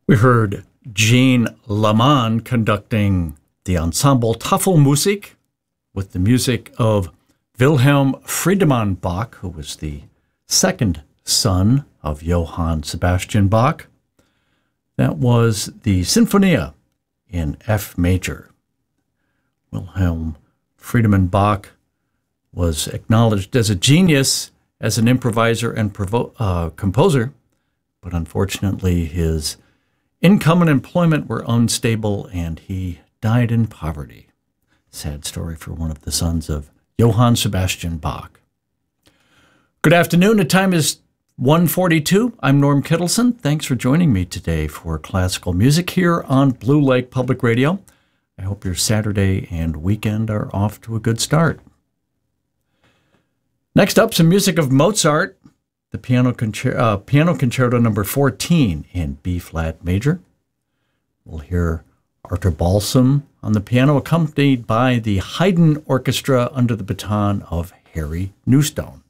We heard Jean Laman conducting the ensemble Tafelmusik with the music of Wilhelm Friedemann Bach, who was the second son of Johann Sebastian Bach. That was the Sinfonia in F major. Wilhelm Friedemann Bach was acknowledged as a genius as an improviser and composer, but unfortunately his income and employment were unstable and he died in poverty. Sad story for one of the sons of Johann Sebastian Bach. Good afternoon. The time is 1:42. I'm Norm Kittleson. Thanks for joining me today for classical music here on Blue Lake Public Radio. I hope your Saturday and weekend are off to a good start. Next up, some music of Mozart, the Piano Concerto number 14 in B-flat major. We'll hear Arthur Balsam on the piano, accompanied by the Haydn Orchestra under the baton of Harry Newstone.